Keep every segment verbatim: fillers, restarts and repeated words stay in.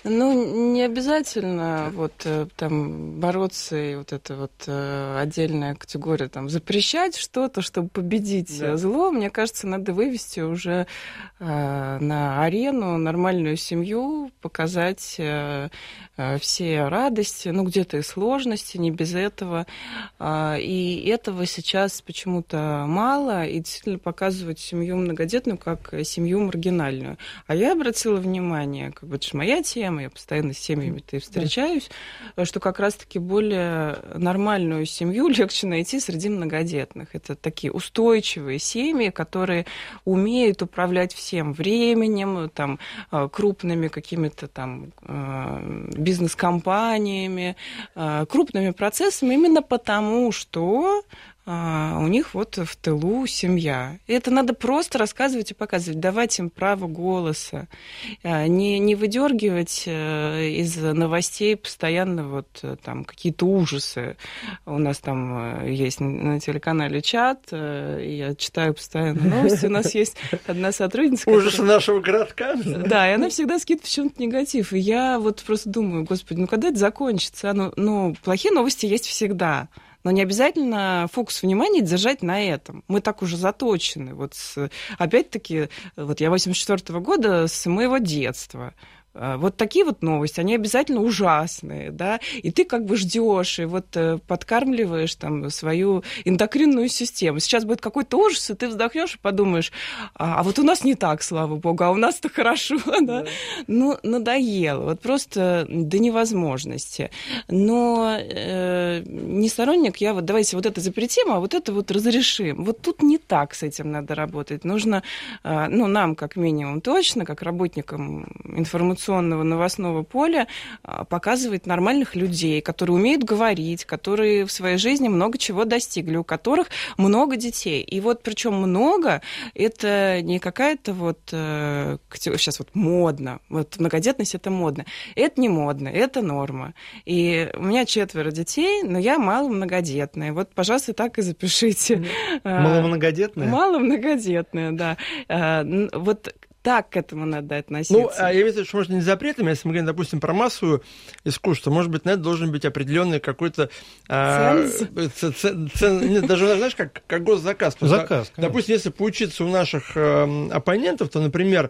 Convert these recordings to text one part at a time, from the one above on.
Ну, не обязательно вот там бороться и вот это вот отдельная категория, там, запрещать что-то, чтобы победить да. зло. Мне кажется, надо вывести уже э, на арену нормальную семью, показать э, все радости, ну, где-то и сложности, не без этого. Э, и этого сейчас почему-то мало, и действительно показывают семью многодетную как семью маргинальную. А я обратила внимание, как бы это же моя тема, я постоянно с семьями-то и встречаюсь, да. что как раз-таки более нормальную семью легче найти среди многодетных. Это такие устойчивые семьи, которые умеют управлять всем временем, там, крупными какими-то там бизнес-компаниями, крупными процессами, именно потому, что у них вот в тылу семья. И это надо просто рассказывать и показывать, давать им право голоса, не, не выдергивать из новостей постоянно вот там какие-то ужасы. У нас там есть на телеканале чат, я читаю постоянно новости, у нас есть одна сотрудница... Ужасы которая... нашего городка? Да, и она всегда скидывает почему-то негатив. И я вот просто думаю, господи, ну когда это закончится? Ну, ну плохие новости есть всегда. Но не обязательно фокус внимания держать на этом. Мы так уже заточены. Вот с, опять-таки, вот я восемьдесят четвёртого года, с моего детства. Вот такие вот новости, они обязательно ужасные, да, и ты как бы ждешь и вот подкармливаешь там свою эндокринную систему. Сейчас будет какой-то ужас, и ты вздохнешь и подумаешь, а, а вот у нас не так, слава богу, а у нас-то хорошо, да. да. Ну, надоело, вот просто до невозможности. Но э, не сторонник я, вот давайте вот это запретим, а вот это вот разрешим. Вот тут не так с этим надо работать. Нужно, э, ну, нам как минимум точно, как работникам информационного новостного поля показывает нормальных людей, которые умеют говорить, которые в своей жизни много чего достигли, у которых много детей. И вот причем много, это не какая-то вот сейчас вот модно, вот многодетность это модно. Это не модно, это норма. И у меня четверо детей, но я маломногодетная. Вот, пожалуйста, так и запишите. Маломногодетная? Маломногодетная, да. Вот так к этому надо относиться. Ну, я имею в виду, что, может, не запретами, если мы говорим, допустим, про массовое искусство, может быть, на это должен быть определенный какой-то... Ценз? А, ц, ц, ц, нет, даже, знаешь, как, как госзаказ. Заказ, есть, допустим, если поучиться у наших э, оппонентов, то, например,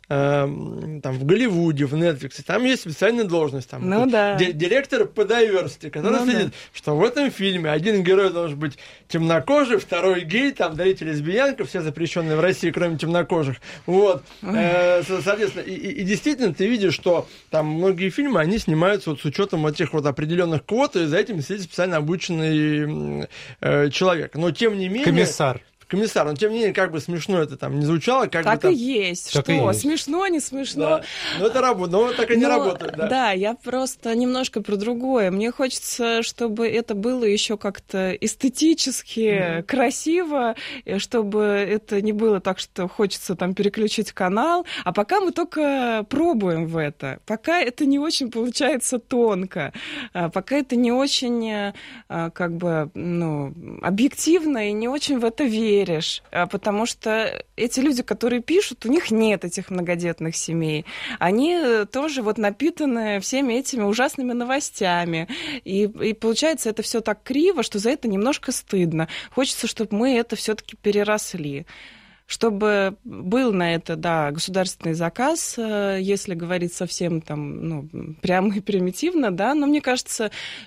там, в Голливуде, в Netflix, там есть специальная должность, там, ну, да. ди- директор по diversity, который ну, следит, да. что в этом фильме один герой должен быть темнокожий, второй гей, там, третий лесбиянка, все запрещенные в России, кроме темнокожих. Вот. Э, соответственно, и, и действительно ты видишь, что там многие фильмы, они снимаются вот с учетом этих вот определенных квот, и за этим следит специально обученный э, человек. Но тем не менее... Комиссар. Комиссар, но тем не менее, как бы смешно это там не звучало. Как так бы, там... и есть. Так что? и есть. Смешно, не смешно. Да. Но это работает, но так и не но, работает. Да. да, я просто немножко про другое. Мне хочется, чтобы это было еще как-то эстетически mm-hmm. красиво, чтобы это не было так, что хочется там переключить канал. А пока мы только пробуем в это. Пока это не очень получается тонко. Пока это не очень как бы, ну, объективно и не очень в это веришь. Потому что эти люди, которые пишут, у них нет этих многодетных семей. Они тоже вот напитаны всеми этими ужасными новостями. И, и получается, это все так криво, что за это немножко стыдно. Хочется, чтобы мы это все-таки переросли. Чтобы был на это, да, государственный заказ, если говорить совсем там, ну, прямо и примитивно, да, но мне кажется,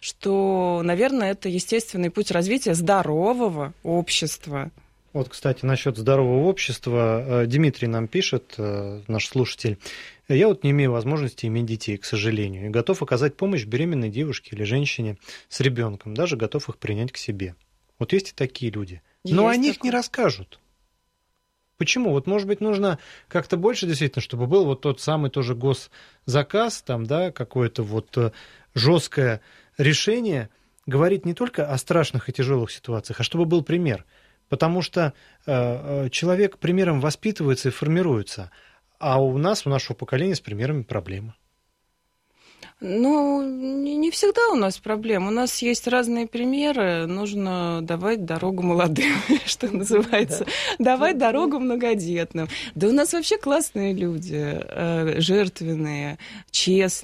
что, наверное, это естественный путь развития здорового общества. Вот, кстати, насчет здорового общества. Дмитрий нам пишет, наш слушатель. Я вот не имею возможности иметь детей, к сожалению, и готов оказать помощь беременной девушке или женщине с ребенком, даже готов их принять к себе. Вот есть и такие люди. Но есть о них такое. не расскажут. Почему? Вот, может быть, нужно как-то больше, действительно, чтобы был вот тот самый тоже госзаказ, там, да, какое-то вот жесткое решение, говорить не только о страшных и тяжелых ситуациях, а чтобы был пример. Потому что э, человек примером воспитывается и формируется, а у нас, у нашего поколения с примерами проблемы. Ну, не всегда у нас проблемы. У нас есть разные примеры. Нужно давать дорогу молодым, что называется. Давать дорогу многодетным. Да у нас вообще классные люди, жертвенные, честные.